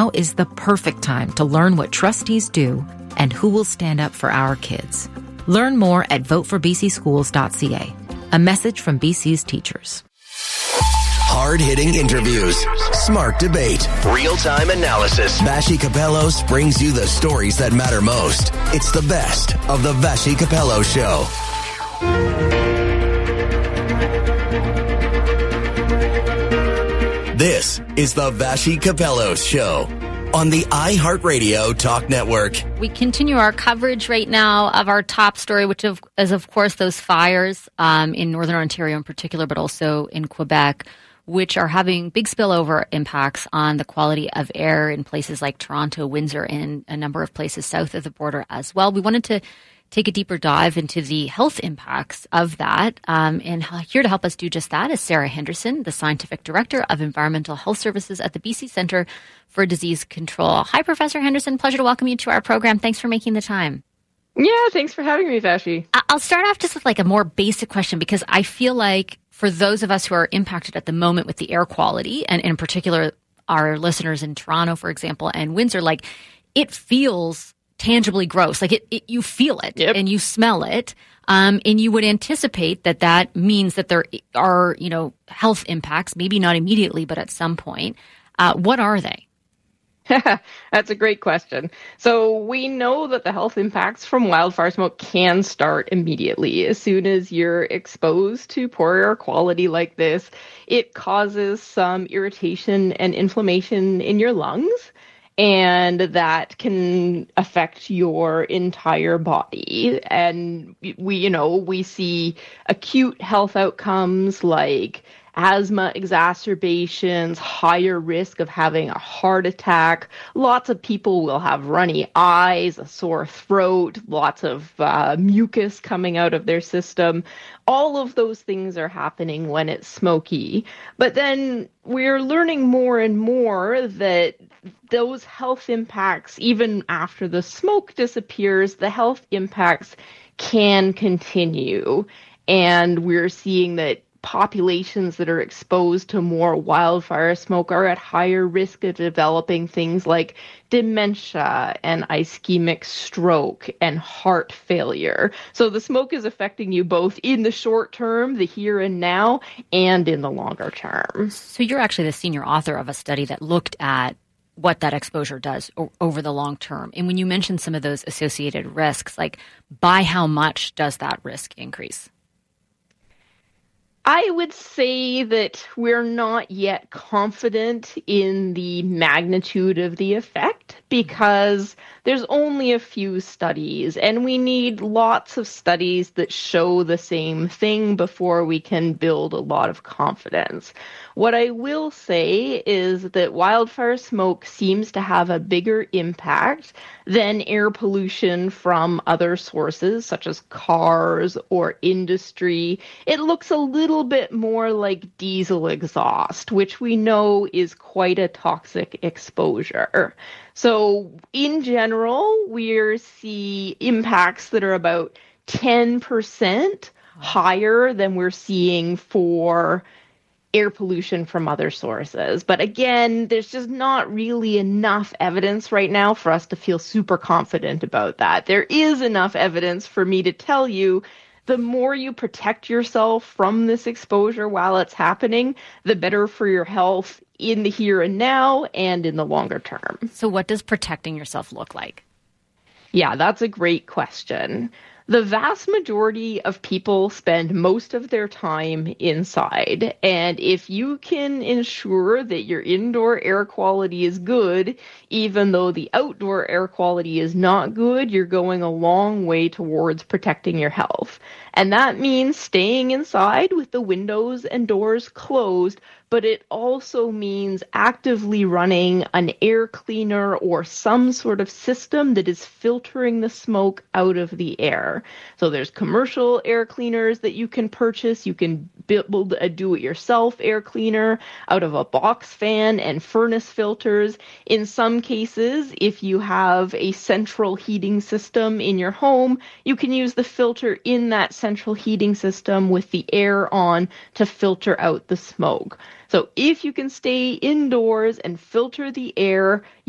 now is the perfect time to learn what trustees do and who will stand up for our kids. Learn more at voteforbcschools.ca. A message from BC's teachers. Hard-hitting interviews, smart debate, real-time analysis. Vassy Kapelos brings you the stories that matter most. It's the best of the Vassy Kapelos Show. This is the Vassy Kapelos Show on the iHeartRadio Talk Network. We continue our coverage right now of our top story, which is, of course, those fires in Northern Ontario in particular, but also in Quebec, which are having big spillover impacts on the quality of air in places like Toronto, Windsor, and a number of places south of the border as well. We wanted to take a deeper dive into the health impacts of that. And here to help us do just that is Sarah Henderson, the Scientific Director of Environmental Health Services at the BC Centre for Disease Control. Hi, Professor Henderson. Pleasure to welcome you to our program. Thanks for making the time. Yeah, thanks for having me, Vassy. I'll start off just with like a more basic question, because I feel like for those of us who are impacted at the moment with the air quality, and in particular our listeners in Toronto, for example, and Windsor, like it feels tangibly gross. Like you feel it and you smell it. And you would anticipate that means that there are, health impacts, maybe not immediately, but at some point. What are they? That's a great question. So we know that the health impacts from wildfire smoke can start immediately. As soon as you're exposed to poor air quality like this, it causes some irritation and inflammation in your lungs, and that can affect your entire body. And we see acute health outcomes like asthma exacerbations, higher risk of having a heart attack. Lots of people will have runny eyes, a sore throat, lots of mucus coming out of their system. All of those things are happening when it's smoky. But then we're learning more and more that those health impacts, even after the smoke disappears, the health impacts can continue. And we're seeing that populations that are exposed to more wildfire smoke are at higher risk of developing things like dementia and ischemic stroke and heart failure. So the smoke is affecting you both in the short term, the here and now, and in the longer term. So you're actually the senior author of a study that looked at what that exposure does over the long term. And when you mentioned some of those associated risks, like by how much does that risk increase? I would say that we're not yet confident in the magnitude of the effect because there's only a few studies, and we need lots of studies that show the same thing before we can build a lot of confidence. What I will say is that wildfire smoke seems to have a bigger impact than air pollution from other sources, such as cars or industry. It looks a little bit more like diesel exhaust, which we know is quite a toxic exposure. So in general, we see impacts that are about 10% higher than we're seeing for air pollution from other sources. But again, there's just not really enough evidence right now for us to feel super confident about that. There is enough evidence for me to tell you the more you protect yourself from this exposure while it's happening, the better for your health in the here and now and in the longer term. So what does protecting yourself look like? Yeah, that's a great question. The vast majority of people spend most of their time inside. And if you can ensure that your indoor air quality is good, even though the outdoor air quality is not good, you're going a long way towards protecting your health. And that means staying inside with the windows and doors closed, but it also means actively running an air cleaner or some sort of system that is filtering the smoke out of the air. So there's commercial air cleaners that you can purchase. You can build a do-it-yourself air cleaner out of a box fan and furnace filters. In some cases, if you have a central heating system in your home, you can use the filter in that central heating system with the air on to filter out the smoke. So if you can stay indoors and filter the air,